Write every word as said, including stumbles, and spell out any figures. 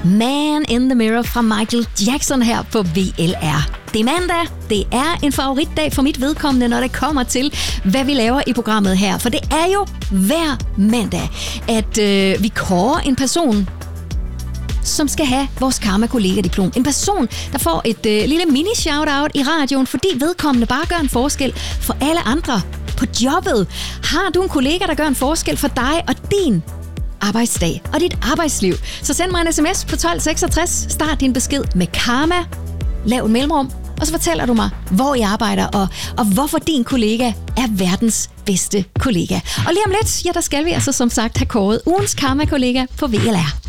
Man in the Mirror fra Michael Jackson her på V L R. Det er mandag. Det er en favoritdag for mit vedkommende, når det kommer til, hvad vi laver i programmet her. For det er jo hver mandag, at øh, vi kårer en person, som skal have vores Karma-kollega-diplom. En person, der får et øh, lille mini-shout-out i radioen, fordi vedkommende bare gør en forskel for alle andre på jobbet. Har du en kollega, der gør en forskel for dig og din arbejdsdag og dit arbejdsliv, så send mig en sms på tolv seksogtres. Start din besked med Karma. Lav et mellemrum, og så fortæller du mig, hvor jeg arbejder, og, og hvorfor din kollega er verdens bedste kollega. Og lige om lidt, ja, der skal vi altså som sagt have kåret ugens Karma-kollega på V L R.